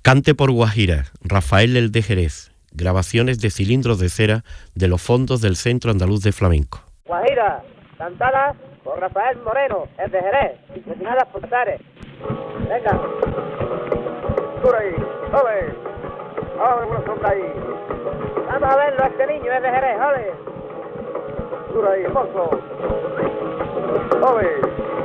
Cante por Guajira, Rafael el de Jerez. Grabaciones de cilindros de cera de los fondos del Centro Andaluz de Flamenco. Guajira, cantada por Rafael Moreno, el de Jerez, destinadas por Casares. Venga. Por ahí, ¡ole! ¡Ole, buena sombra ahí! Vamos a verlo a este niño, es de Jerez, ¡ole! Por ahí, hermoso. ¡Ole!